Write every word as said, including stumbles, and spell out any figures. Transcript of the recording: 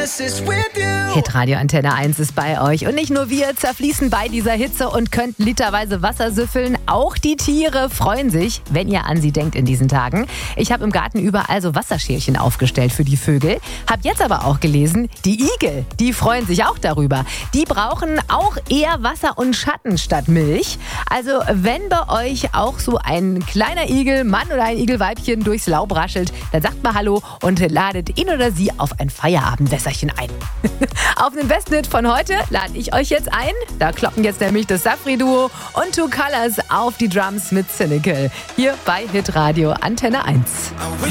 Hitradio Antenne eins ist bei euch. Und nicht nur wir zerfließen bei dieser Hitze und könnten literweise Wasser süffeln. Auch die Tiere freuen sich, wenn ihr an sie denkt in diesen Tagen. Ich habe im Garten überall so Wasserschälchen aufgestellt für die Vögel. Hab jetzt aber auch gelesen, die Igel, die freuen sich auch darüber. Die brauchen auch eher Wasser und Schatten statt Milch. Also wenn bei euch auch so ein kleiner Igelmann oder ein Igelweibchen durchs Laub raschelt, dann sagt mal Hallo und ladet ihn oder sie auf ein Feierabendwässerchen ein. Auf den Bestnet von heute lade ich euch jetzt ein. Da kloppen jetzt nämlich das Safri-Duo und Two Colors auf die Drums mit Cynical. Hier bei Hitradio Antenne eins.